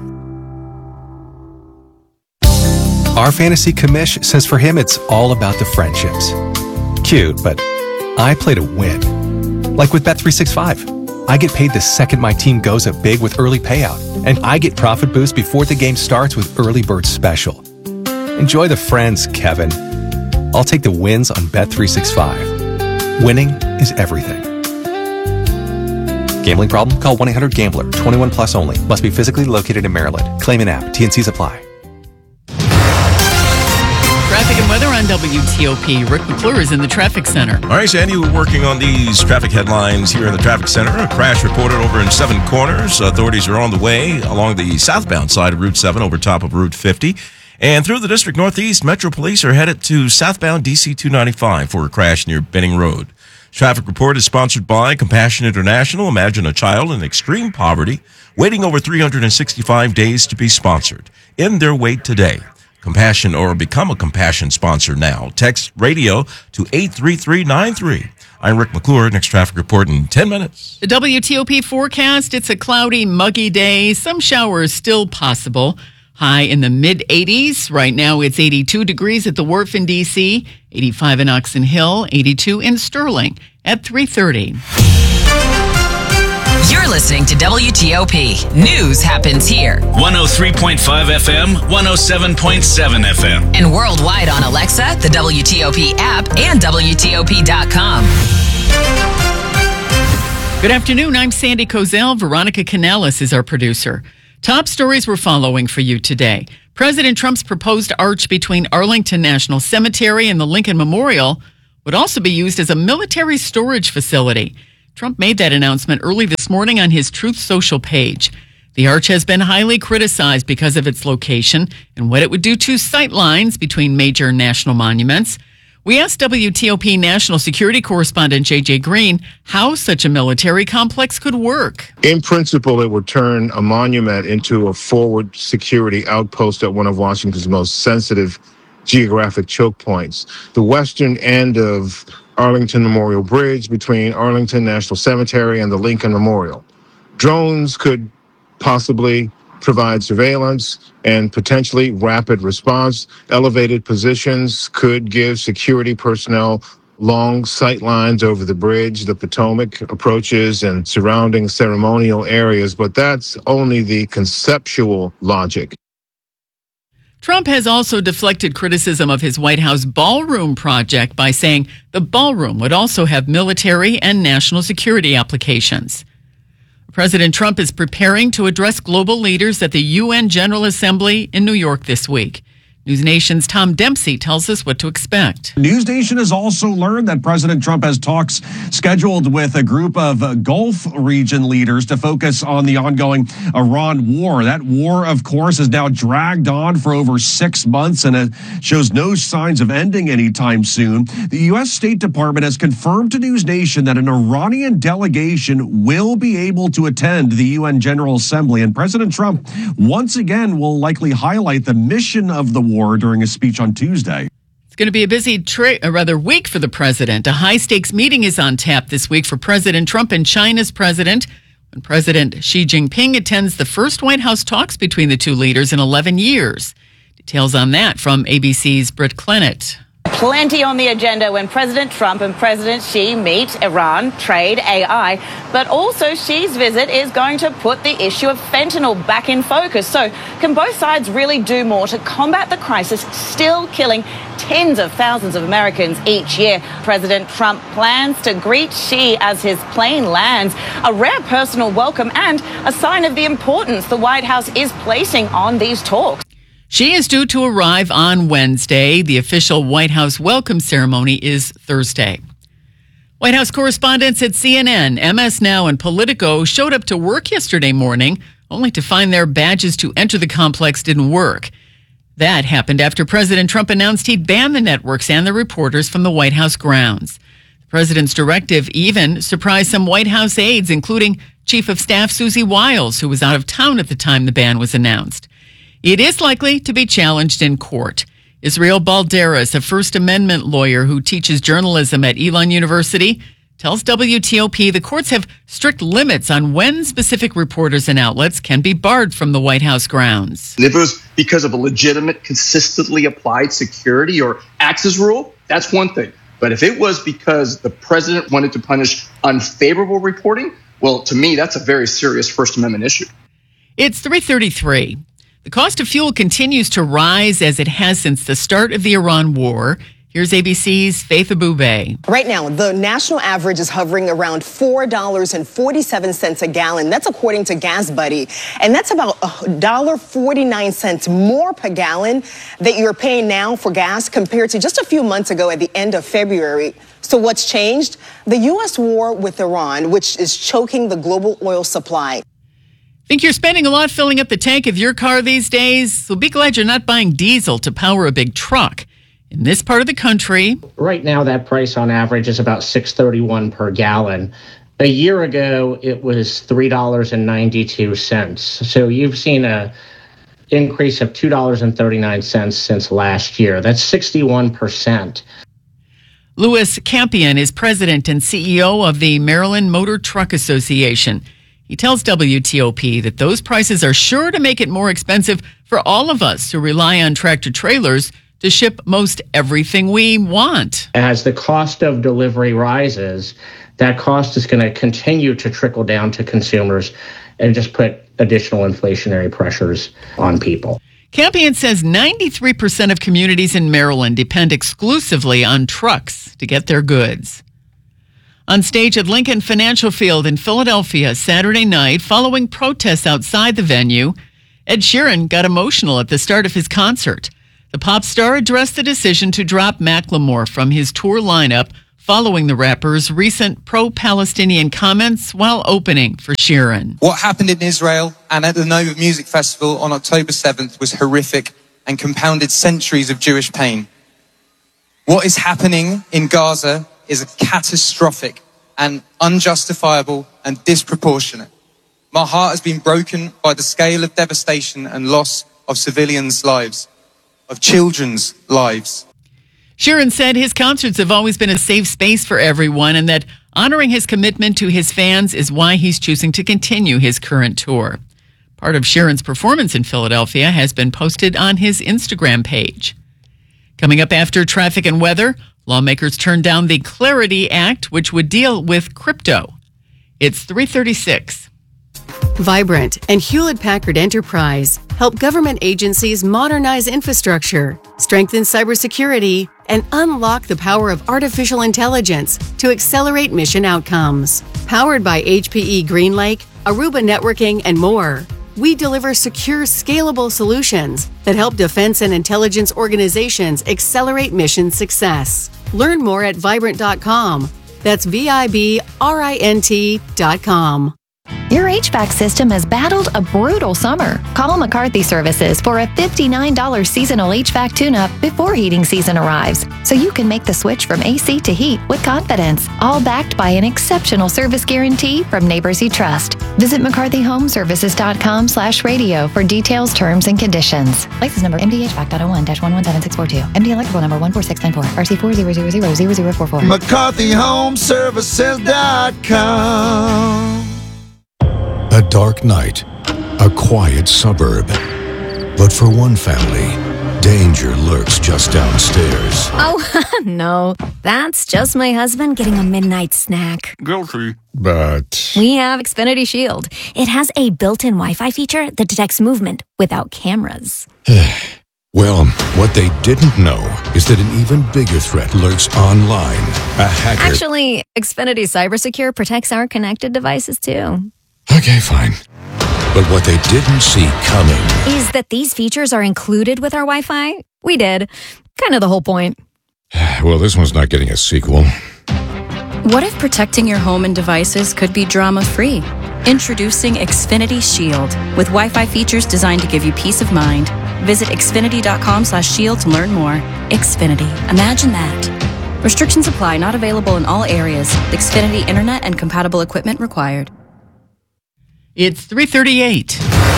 Our fantasy commish says for him it's all about the friendships. Cute, but I play to win. Like with Bet three sixty-five. I get paid the second my team goes up big with early payout, and I get profit boost before the game starts with Early Bird Special. Enjoy the friends, Kevin. I'll take the wins on Bet three sixty-five. Winning is everything. Gambling problem? Call one eight hundred gambler. twenty-one plus only. Must be physically located in Maryland. Claim an app. T N Cs apply. Traffic and weather on W T O P. Rick McClure is in the traffic center. All right, Sandy, we're working on these traffic headlines here in the traffic center. A crash reported over in Seven Corners. Authorities are on the way along the southbound side of Route seven over top of Route fifty. And through the District Northeast, Metro Police are headed to southbound D C two ninety-five for a crash near Benning Road. Traffic report is sponsored by Compassion International. Imagine a child in extreme poverty waiting over three hundred sixty-five days to be sponsored. End their wait today. Compassion or become a Compassion sponsor now. Text radio to eight three three nine three. I'm Rick McClure. Next traffic report in ten minutes. The W T O P forecast, it's a cloudy, muggy day. Some showers still possible. High in the mid eighties. Right now it's eighty-two degrees at the Wharf in D C, eighty-five in Oxon Hill, eighty-two in Sterling at three thirty. You're listening to W T O P. News happens here. one oh three point five F M, one oh seven point seven F M. And worldwide on Alexa, the W T O P app, and W T O P dot com. Good afternoon. I'm Sandy Kozel. Veronica Canales is our producer. Top stories we're following for you today. President Trump's proposed arch between Arlington National Cemetery and the Lincoln Memorial would also be used as a military storage facility. Trump made that announcement early this morning on his Truth Social page. The arch has been highly criticized because of its location and what it would do to sight lines between major national monuments. We asked W T O P national security correspondent J J Green how such a military complex could work. In principle, it would turn a monument into a forward security outpost at one of Washington's most sensitive geographic choke points. The western end of Arlington Memorial Bridge between Arlington National Cemetery and the Lincoln Memorial. Drones could possibly provide surveillance and potentially rapid response. Elevated positions could give security personnel long sight lines over the bridge, the Potomac approaches, and surrounding ceremonial areas, but that's only the conceptual logic. Trump has also deflected criticism of his White House ballroom project by saying the ballroom would also have military and national security applications. President Trump is preparing to address global leaders at the U N General Assembly in New York this week. News Nation's Tom Dempsey tells us what to expect. News Nation has also learned that President Trump has talks scheduled with a group of uh, Gulf region leaders to focus on the ongoing Iran war. That war, of course, has now dragged on for over six months and it shows no signs of ending anytime soon. The U S State Department has confirmed to News Nation that an Iranian delegation will be able to attend the U N General Assembly, and President Trump once again will likely highlight the mission of the war during a speech on Tuesday. It's going to be a busy, tra- or rather, week for the president. A high-stakes meeting is on tap this week for President Trump and China's president when President Xi Jinping attends the first White House talks between the two leaders in eleven years. Details on that from A B C's Britt Clennett. Plenty on the agenda when President Trump and President Xi meet: Iran, trade, A I. But also Xi's visit is going to put the issue of fentanyl back in focus. So can both sides really do more to combat the crisis still killing tens of thousands of Americans each year? President Trump plans to greet Xi as his plane lands, a rare personal welcome and a sign of the importance the White House is placing on these talks. Xi is due to arrive on Wednesday. The official White House welcome ceremony is Thursday. White House correspondents at C N N, M S Now, and Politico showed up to work yesterday morning, only to find their badges to enter the complex didn't work. That happened after President Trump announced he'd ban the networks and the reporters from the White House grounds. The president's directive even surprised some White House aides, including Chief of Staff Susie Wiles, who was out of town at the time the ban was announced. It is likely to be challenged in court. Israel Balderas, a First Amendment lawyer who teaches journalism at Elon University, tells W T O P the courts have strict limits on when specific reporters and outlets can be barred from the White House grounds. If it was because of a legitimate, consistently applied security or access rule, that's one thing. But if it was because the president wanted to punish unfavorable reporting, well, to me, that's a very serious First Amendment issue. It's three thirty-three. The cost of fuel continues to rise as it has since the start of the Iran war. Here's A B C's Faith Abubey. Right now, the national average is hovering around four dollars and forty-seven cents a gallon. That's according to GasBuddy. And that's about one dollar and forty-nine cents more per gallon that you're paying now for gas compared to just a few months ago at the end of February. So what's changed? The U S war with Iran, which is choking the global oil supply. Think you're spending a lot filling up the tank of your car these days? So be glad you're not buying diesel to power a big truck. In this part of the country, right now that price on average is about six dollars and thirty-one cents per gallon. A year ago, it was three dollars and ninety-two cents. So you've seen a increase of two dollars and thirty-nine cents since last year. That's sixty-one percent. Louis Campion is president and C E O of the Maryland Motor Truck Association. He tells W T O P that those prices are sure to make it more expensive for all of us who rely on tractor trailers to ship most everything we want. As the cost of delivery rises, that cost is going to continue to trickle down to consumers and just put additional inflationary pressures on people. Campion says ninety-three percent of communities in Maryland depend exclusively on trucks to get their goods. On stage at Lincoln Financial Field in Philadelphia Saturday night, following protests outside the venue, Ed Sheeran got emotional at the start of his concert. The pop star addressed the decision to drop Macklemore from his tour lineup following the rapper's recent pro-Palestinian comments while opening for Sheeran. What happened in Israel and at the Nova Music Festival on October seventh was horrific and compounded centuries of Jewish pain. What is happening in Gaza is catastrophic and unjustifiable and disproportionate. My heart has been broken by the scale of devastation and loss of civilians' lives, of children's lives. Sheeran said his concerts have always been a safe space for everyone and that honoring his commitment to his fans is why he's choosing to continue his current tour. Part of Sheeran's performance in Philadelphia has been posted on his Instagram page. Coming up after traffic and weather, lawmakers turned down the Clarity Act, which would deal with crypto. It's three thirty-six. Vibrant and Hewlett-Packard Enterprise help government agencies modernize infrastructure, strengthen cybersecurity, and unlock the power of artificial intelligence to accelerate mission outcomes. Powered by H P E GreenLake, Aruba Networking, and more, we deliver secure, scalable solutions that help defense and intelligence organizations accelerate mission success. Learn more at vibrant dot com. That's V I B R I N T dot com. Your H V A C system has battled a brutal summer. Call McCarthy Services for a fifty-nine dollars seasonal H V A C tune-up before heating season arrives, so you can make the switch from A C to heat with confidence, all backed by an exceptional service guarantee from neighbors you trust. Visit McCarthy Home Services dot com slash radio for details, terms, and conditions. License number M D H V A C dot oh one dash one one seven six four two. M D electrical number one four six nine four. R C four zero zero zero zero zero four four. McCarthy Home Services dot com. A dark night, a quiet suburb. But for one family, danger lurks just downstairs. Oh, no. That's just my husband getting a midnight snack. Guilty. But We have Xfinity Shield. It has a built-in Wi-Fi feature that detects movement without cameras. well, what they didn't know is that an even bigger threat lurks online. A hacker. Actually, Xfinity CyberSecure protects our connected devices, too. Okay, fine. But what they didn't see coming Is that these features are included with our Wi-Fi? We did. Kind of the whole point. Well, this one's not getting a sequel. What if protecting your home and devices could be drama-free? Introducing Xfinity Shield, with Wi-Fi features designed to give you peace of mind. Visit xfinity dot com slash shield to learn more. Xfinity. Imagine that. Restrictions apply. Not available in all areas. Xfinity Internet and compatible equipment required. It's three thirty-eight.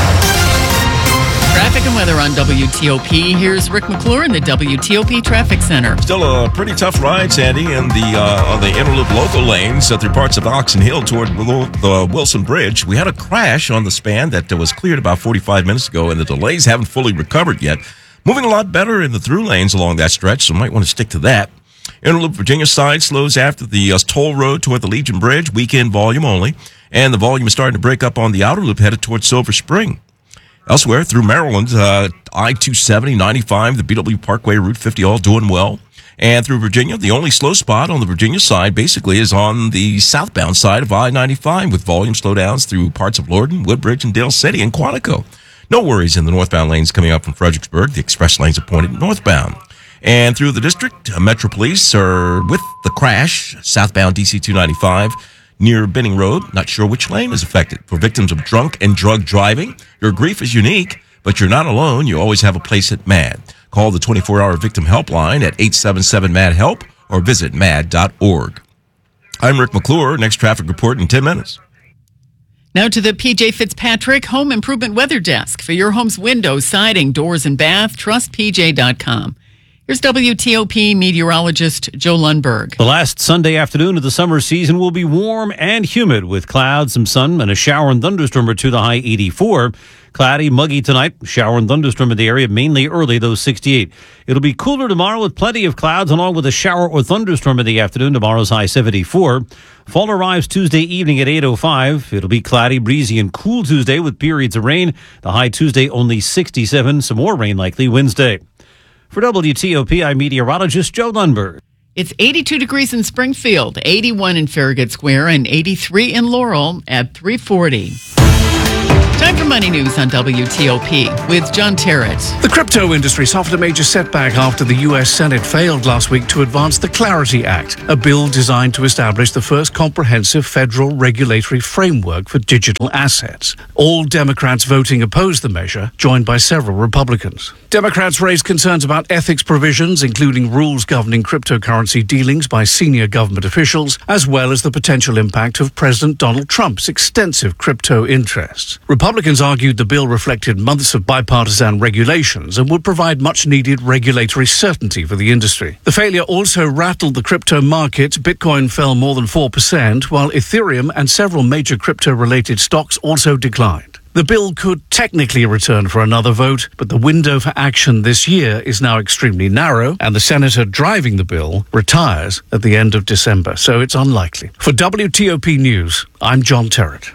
Traffic and weather on W T O P. Here's Rick McClure in the W T O P Traffic Center. Still a pretty tough ride, Sandy, in the uh, on the Interloop local lanes uh, through parts of Oxon Hill toward the Wilson Bridge. We had a crash on the span that was cleared about forty-five minutes ago, and the delays haven't fully recovered yet. Moving a lot better in the through lanes along that stretch, so might want to stick to that. Interloop Virginia side slows after the uh, toll road toward the Legion Bridge, weekend volume only, and the volume is starting to break up on the outer loop headed towards Silver Spring. Elsewhere, through Maryland, uh, I two seventy, ninety-five, the B W Parkway, Route fifty, all doing well. And through Virginia, the only slow spot on the Virginia side basically is on the southbound side of I ninety-five, with volume slowdowns through parts of Lorton, Woodbridge, and Dale City and Quantico. No worries in the northbound lanes coming up from Fredericksburg. The express lanes are pointed northbound. And through the district, uh, Metro Police are with the crash, southbound D C two ninety-five, near Benning Road. Not sure which lane is affected. For victims of drunk and drug driving, your grief is unique, but you're not alone. You always have a place at MAD. Call the twenty-four hour victim helpline at eight seven seven MAD HELP or visit mad dot org. I'm Rick McClure. Next traffic report in ten minutes. Now to the P J Fitzpatrick Home Improvement Weather Desk. For your home's windows, siding, doors, and bath, trust P J dot com. Here's W T O P meteorologist Joe Lundberg. The last Sunday afternoon of the summer season will be warm and humid with clouds, some sun, and a shower and thunderstorm or two, the high eighty-four. Cloudy, muggy tonight, shower and thunderstorm in the area, mainly early, though sixty-eight. It'll be cooler tomorrow with plenty of clouds, along with a shower or thunderstorm in the afternoon. Tomorrow's high seventy-four. Fall arrives Tuesday evening at eight oh five. It'll be cloudy, breezy, and cool Tuesday with periods of rain. The high Tuesday only sixty-seven. Some more rain likely Wednesday. For W T O P, I'm meteorologist Joe Lundberg. It's eighty-two degrees in Springfield, eighty-one in Farragut Square, and eighty-three in Laurel at three forty. Time for Money News on W T O P with John Terrett. The crypto industry suffered a major setback after the U S Senate failed last week to advance the Clarity Act, a bill designed to establish the first comprehensive federal regulatory framework for digital assets. All Democrats voting opposed the measure, joined by several Republicans. Democrats raised concerns about ethics provisions, including rules governing cryptocurrency dealings by senior government officials, as well as the potential impact of President Donald Trump's extensive crypto interests. Republicans argued the bill reflected months of bipartisan regulations and would provide much-needed regulatory certainty for the industry. The failure also rattled the crypto market. Bitcoin fell more than four percent, while Ethereum and several major crypto-related stocks also declined. The bill could technically return for another vote, but the window for action this year is now extremely narrow, and the senator driving the bill retires at the end of December, so it's unlikely. For W T O P News, I'm John Terrett.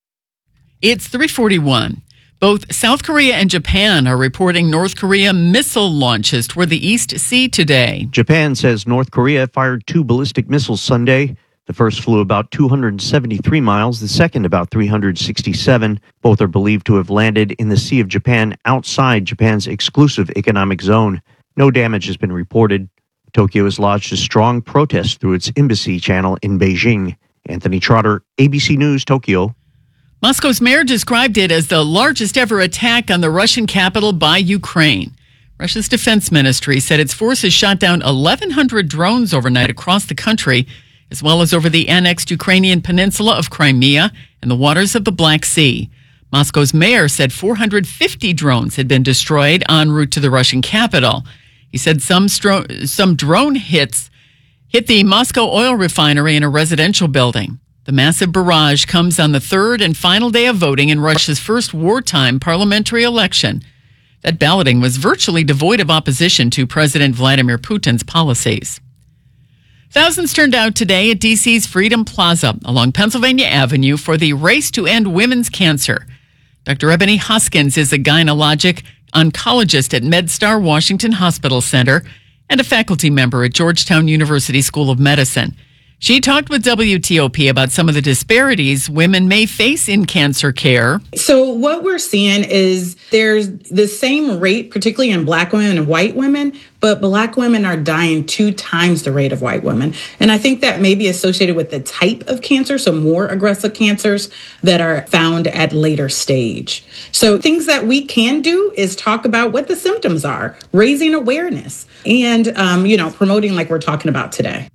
It's three forty-one. Both South Korea and Japan are reporting North Korea missile launches toward the East Sea today. Japan says North Korea fired two ballistic missiles Sunday. The first flew about two hundred seventy-three miles, the second about three hundred sixty-seven. Both are believed to have landed in the Sea of Japan outside Japan's exclusive economic zone. No damage has been reported. Tokyo has lodged a strong protest through its embassy channel in Beijing. Anthony Trotter, A B C News, Tokyo. Moscow's mayor described it as the largest ever attack on the Russian capital by Ukraine. Russia's defense ministry said its forces shot down eleven hundred drones overnight across the country, as well as over the annexed Ukrainian peninsula of Crimea and the waters of the Black Sea. Moscow's mayor said four hundred fifty drones had been destroyed en route to the Russian capital. He said some, stro- some drone hits hit the Moscow oil refinery and a residential building. The massive barrage comes on the third and final day of voting in Russia's first wartime parliamentary election. That balloting was virtually devoid of opposition to President Vladimir Putin's policies. Thousands turned out today at D C's Freedom Plaza along Pennsylvania Avenue for the Race to End Women's Cancer. Doctor Ebony Hoskins is a gynecologic oncologist at MedStar Washington Hospital Center and a faculty member at Georgetown University School of Medicine. She talked with W T O P about some of the disparities women may face in cancer care. So what we're seeing is there's the same rate, particularly in Black women and white women, but Black women are dying two times the rate of white women. And I think that may be associated with the type of cancer, so more aggressive cancers that are found at later stage. So things that we can do is talk about what the symptoms are, raising awareness, and, um, you know, promoting like we're talking about today.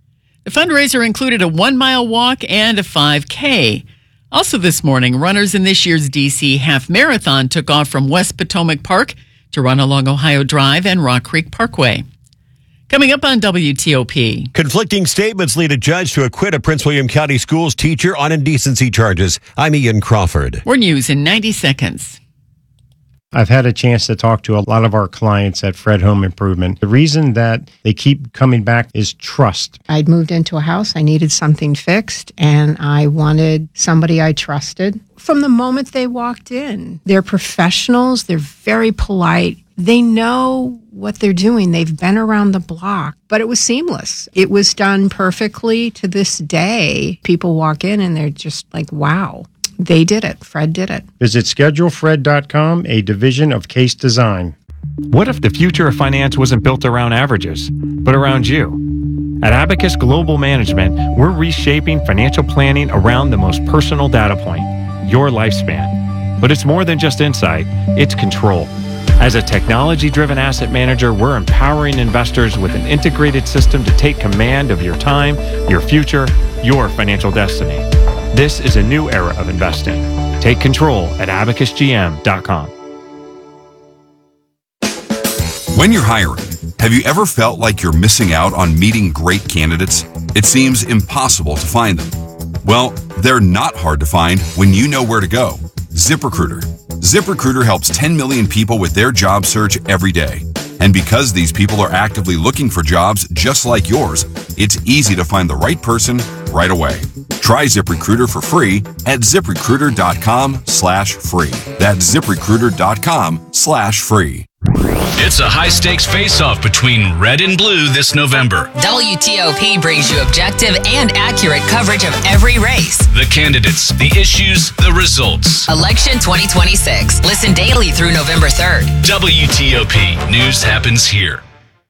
The fundraiser included a one-mile walk and a five K. Also this morning, runners in this year's D C Half Marathon took off from West Potomac Park to run along Ohio Drive and Rock Creek Parkway. Coming up on W T O P. Conflicting statements lead a judge to acquit a Prince William County Schools teacher on indecency charges. I'm Ian Crawford. More news in ninety seconds. I've had a chance to talk to a lot of our clients at Fred Home Improvement. The reason that they keep coming back is trust. I'd moved into a house. I needed something fixed, and I wanted somebody I trusted. From the moment they walked in, they're professionals. They're very polite. They know what they're doing. They've been around the block, but it was seamless. It was done perfectly to this day. People walk in and they're just like, wow. They did it. Fred did it. Visit schedule fred dot com, a division of Case Design. What if the future of finance wasn't built around averages, but around you? At Abacus Global Management, we're reshaping financial planning around the most personal data point, your lifespan. But it's more than just insight, it's control. As a technology-driven asset manager, we're empowering investors with an integrated system to take command of your time, your future, your financial destiny. This is a new era of investing. Take control at abacus g m dot com. When you're hiring, have Have you ever felt like you're missing out on meeting great candidates? It seems impossible to find them. Well, they're not hard to find when you know where to go. ZipRecruiter. ZipRecruiter helps ten million people with their job search every day. And because these people are actively looking for jobs just like yours, it's easy to find the right person right away. Try ZipRecruiter for free at ZipRecruiter.com slash free. That's ZipRecruiter.com slash free. It's a high-stakes face-off between red and blue this November. W T O P brings you objective and accurate coverage of every race. The candidates, the issues, the results. Election twenty twenty-six. Listen daily through November third. W T O P. News happens here.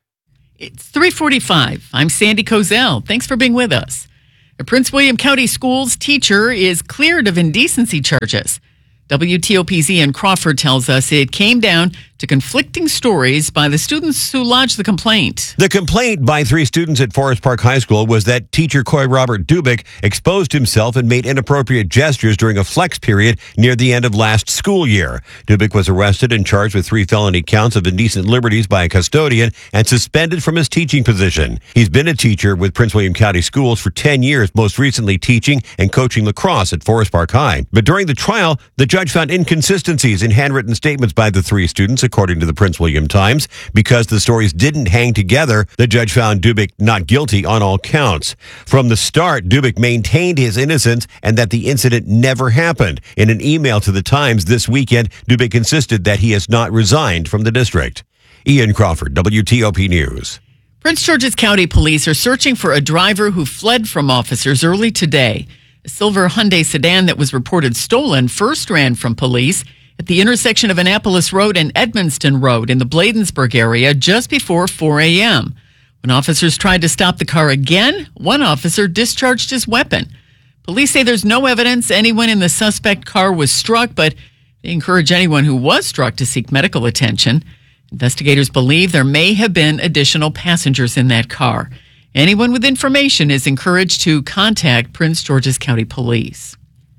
It's three forty-five. I'm Sandy Kozel. Thanks for being with us. A Prince William County Schools teacher is cleared of indecency charges. W T O P's Ian Crawford tells us it came down to conflicting stories by the students who lodged the complaint. The complaint by three students at Forest Park High School was that teacher Coy Robert Dubik exposed himself and made inappropriate gestures during a flex period near the end of last school year. Dubik was arrested and charged with three felony counts of indecent liberties by a custodian and suspended from his teaching position. He's been a teacher with Prince William County Schools for ten years, most recently teaching and coaching lacrosse at Forest Park High. But during the trial, the judge found inconsistencies in handwritten statements by the three students, according to the Prince William Times. Because the stories didn't hang together, the judge found Dubik not guilty on all counts. From the start, Dubik maintained his innocence and that the incident never happened. In an email to the Times this weekend, Dubik insisted that he has not resigned from the district. Ian Crawford, W T O P News. Prince George's County Police are searching for a driver who fled from officers early today. A silver Hyundai sedan that was reported stolen first ran from police at the intersection of Annapolis Road and Edmonston Road in the Bladensburg area just before four a.m. When officers tried to stop the car again, one officer discharged his weapon. Police say there's no evidence anyone in the suspect car was struck, but they encourage anyone who was struck to seek medical attention. Investigators believe there may have been additional passengers in that car. Anyone with information is encouraged to contact Prince George's County Police.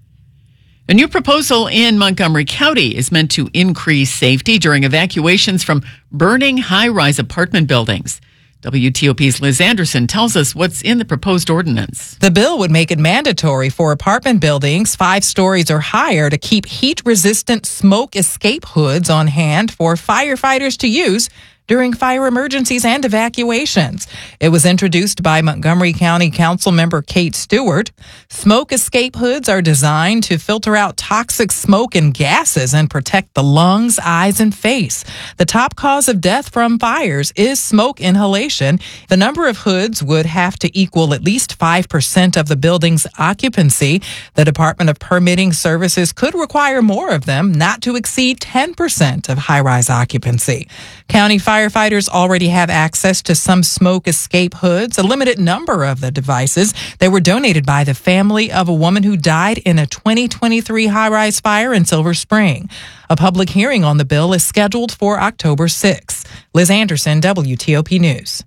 A new proposal in Montgomery County is meant to increase safety during evacuations from burning high-rise apartment buildings. W T O P's Liz Anderson tells us what's in the proposed ordinance. The bill would make it mandatory for apartment buildings five stories or higher to keep heat-resistant smoke escape hoods on hand for firefighters to use during fire emergencies and evacuations. It was introduced by Montgomery County Council member Kate Stewart. Smoke escape hoods are designed to filter out toxic smoke and gases and protect the lungs, eyes, and face. The top cause of death from fires is smoke inhalation. The number of hoods would have to equal at least five percent of the building's occupancy. The Department of Permitting Services could require more of them, not to exceed ten percent of high-rise occupancy. County fire Firefighters already have access to some smoke escape hoods, a limited number of the devices. They were donated by the family of a woman who died in a twenty twenty-three high-rise fire in Silver Spring. A public hearing on the bill is scheduled for October sixth. Liz Anderson, W T O P News.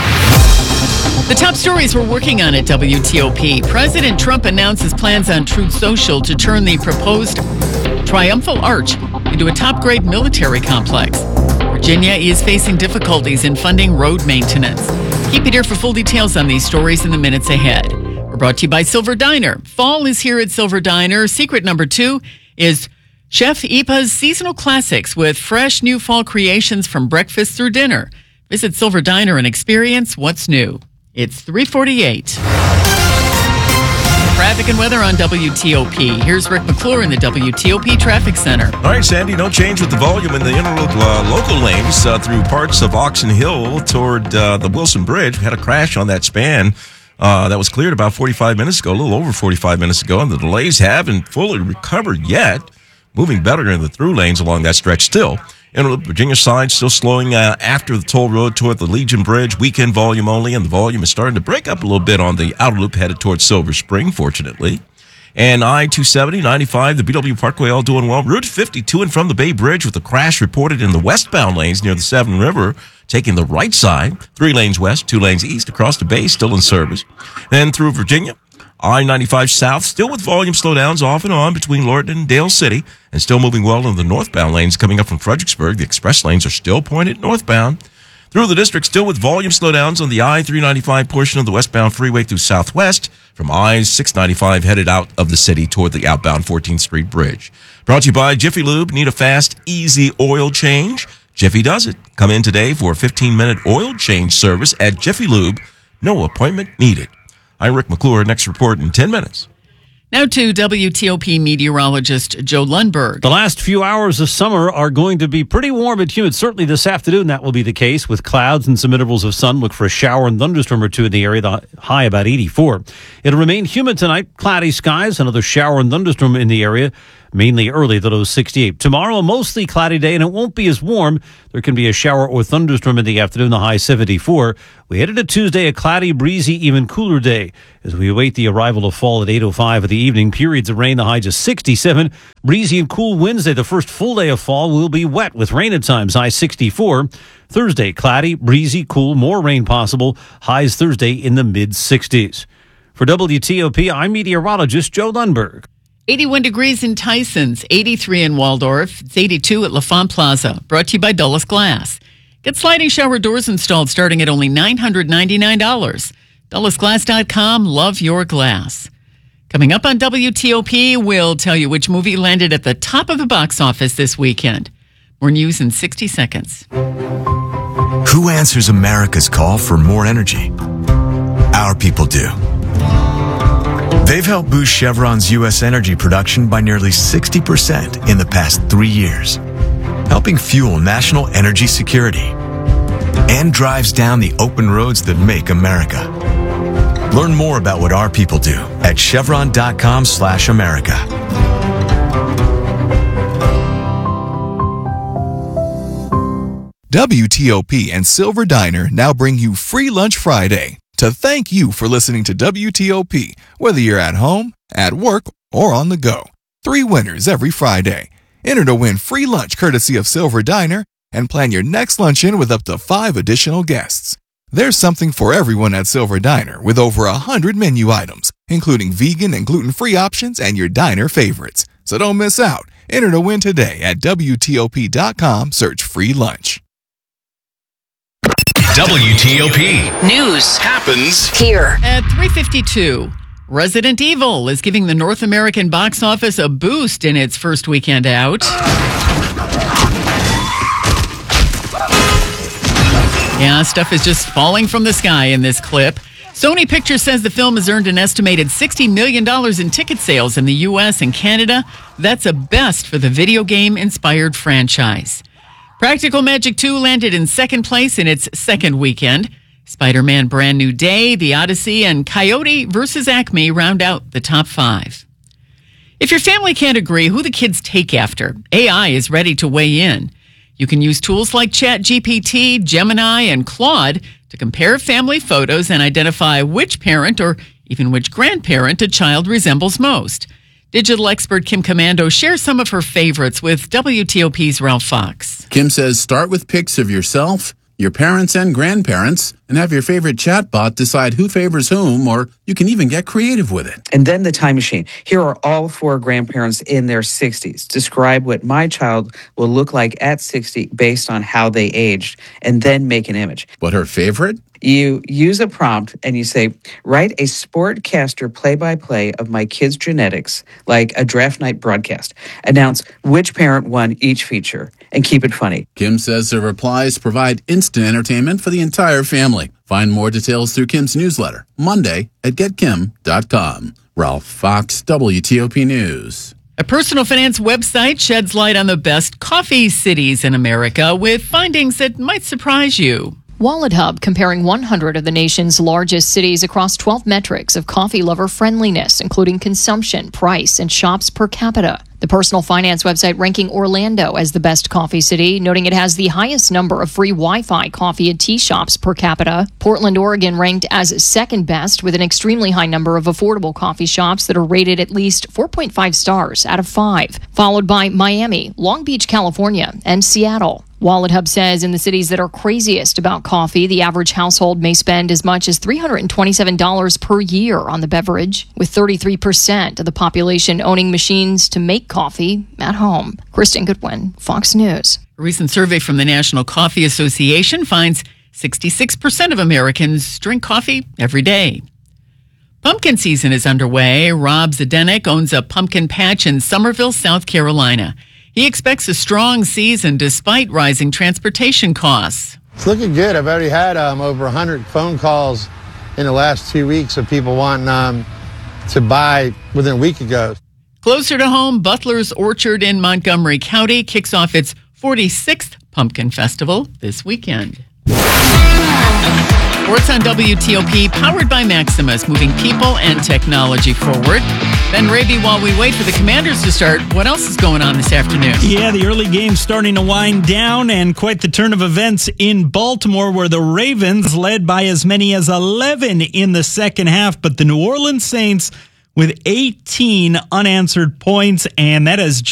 The top stories we're working on at W T O P. President Trump announces plans on Truth Social to turn the proposed Triumphal Arch into a top-grade military complex. Virginia is facing difficulties in funding road maintenance. Keep it here for full details on these stories in the minutes ahead. We're brought to you by Silver Diner. Fall is here at Silver Diner. Secret number two is Chef Ipa's seasonal classics with fresh new fall creations from breakfast through dinner. Visit Silver Diner and experience what's new. It's three forty-eight. Traffic and weather on W T O P. Here's Rick McClure in the W T O P Traffic Center. All right, Sandy, no change with the volume in the interlocal uh, local lanes uh, through parts of Oxon Hill toward uh, the Wilson Bridge. We had a crash on that span uh, that was cleared about forty-five minutes ago, a little over forty-five minutes ago, and the delays haven't fully recovered yet. Moving better in the through lanes along that stretch still. Interloop Virginia side still slowing uh, after the toll road toward the Legion Bridge. Weekend volume only, and the volume is starting to break up a little bit on the outer loop headed towards Silver Spring, fortunately. And I two seventy, ninety-five, the B W Parkway all doing well. Route fifty to and from the Bay Bridge with a crash reported in the westbound lanes near the Severn River, taking the right side. Three lanes west, two lanes east across the Bay, still in service. Then through Virginia, I ninety-five south, still with volume slowdowns off and on between Lorton and Dale City, and still moving well in the northbound lanes coming up from Fredericksburg. The express lanes are still pointed northbound. Through the district, still with volume slowdowns on the I three ninety-five portion of the westbound freeway through Southwest from I six ninety-five headed out of the city toward the outbound fourteenth Street Bridge. Brought to you by Jiffy Lube. Need a fast, easy oil change? Jiffy does it. Come in today for a fifteen-minute oil change service at Jiffy Lube. No appointment needed. I'm Rick McClure. Next report in ten minutes. Now to W T O P meteorologist Joe Lundberg. The last few hours of summer are going to be pretty warm and humid. Certainly this afternoon that will be the case with clouds and some intervals of sun. Look for a shower and thunderstorm or two in the area, the high about eighty-four. It'll remain humid tonight, cloudy skies, another shower and thunderstorm in the area, mainly early to those sixty-eight. Tomorrow, a mostly cloudy day, and it won't be as warm. There can be a shower or thunderstorm in the afternoon, the high seventy-four. We headed to Tuesday, a cloudy, breezy, even cooler day as we await the arrival of fall at eight oh five of the evening. Periods of rain, the high just sixty-seven. Breezy and cool Wednesday, the first full day of fall, will be wet with rain at times, high sixty-four. Thursday, cloudy, breezy, cool, more rain possible. Highs Thursday in the mid-sixties. For W T O P, I'm meteorologist Joe Lundberg. eighty-one degrees in Tysons, eighty-three in Waldorf, it's eighty-two at LaFont Plaza. Brought to you by Dulles Glass. Get sliding shower doors installed starting at only nine hundred ninety-nine dollars. Dulles Glass dot com, love your glass. Coming up on W T O P, we'll tell you which movie landed at the top of the box office this weekend. More news in sixty seconds. Who answers America's call for more energy? Our people do. They've helped boost Chevron's U S energy production by nearly sixty percent in the past three years, helping fuel national energy security and drives down the open roads that make America. Learn more about what our people do at chevron.com slash America. W T O P and Silver Diner now bring you Free Lunch Friday to thank you for listening to W T O P, whether you're at home, at work, or on the go. Three winners every Friday. Enter to win free lunch courtesy of Silver Diner and plan your next luncheon with up to five additional guests. There's something for everyone at Silver Diner with over a hundred menu items, including vegan and gluten-free options and your diner favorites. So don't miss out. Enter to win today at W T O P dot com. Search free lunch. W T O P News happens here. At three fifty-two, Resident Evil is giving the North American box office a boost in its first weekend out. Yeah, stuff is just falling from the sky in this clip. Sony Pictures says the film has earned an estimated sixty million dollars in ticket sales in the U S and Canada. That's a best for the video game-inspired franchise. Practical Magic two landed in second place in its second weekend. Spider-Man Brand New Day, The Odyssey, and Coyote versus Acme round out the top five. If your family can't agree who the kids take after, A I is ready to weigh in. You can use tools like ChatGPT, Gemini, and Claude to compare family photos and identify which parent or even which grandparent a child resembles most. Digital expert Kim Commando shares some of her favorites with W T O P's Ralph Fox. Kim says start with pics of yourself, your parents and grandparents, and have your favorite chatbot decide who favors whom, or you can even get creative with it. And then the time machine. Here are all four grandparents in their sixties. Describe what my child will look like at sixty based on how they aged, and then make an image. What her favorite? You use a prompt and you say, write a sportcaster play-by-play of my kids' genetics, like a draft night broadcast. Announce which parent won each feature, and keep it funny. Kim says her replies provide instant entertainment for the entire family. Find more details through Kim's newsletter, Monday at get kim dot com. Ralph Fox, W T O P News. A personal finance website sheds light on the best coffee cities in America with findings that might surprise you. Wallet Hub comparing one hundred of the nation's largest cities across twelve metrics of coffee lover friendliness, including consumption, price, and shops per capita. The personal finance website ranking Orlando as the best coffee city, noting it has the highest number of free Wi-Fi coffee and tea shops per capita. Portland, Oregon ranked as second best with an extremely high number of affordable coffee shops that are rated at least four point five stars out of five, followed by Miami, Long Beach, California, and Seattle. Wallet Hub says in the cities that are craziest about coffee, the average household may spend as much as three hundred twenty-seven dollars per year on the beverage, with thirty-three percent of the population owning machines to make coffee at home. Kristen Goodwin, Fox News. A recent survey from the National Coffee Association finds sixty-six percent of Americans drink coffee every day. Pumpkin season is underway. Rob Zdenek owns a pumpkin patch in Somerville, South Carolina. He expects a strong season despite rising transportation costs. It's looking good. I've already had um, over one hundred phone calls in the last two weeks of people wanting um, to buy within a week ago. Closer to home, Butler's Orchard in Montgomery County kicks off its forty-sixth Pumpkin Festival this weekend. Sports on W T O P, powered by Maximus, moving people and technology forward. Ben Raby, while we wait for the Commanders to start, what else is going on this afternoon? Yeah, the early game's starting to wind down, and quite the turn of events in Baltimore, where the Ravens led by as many as eleven in the second half, but the New Orleans Saints with eighteen unanswered points, and that has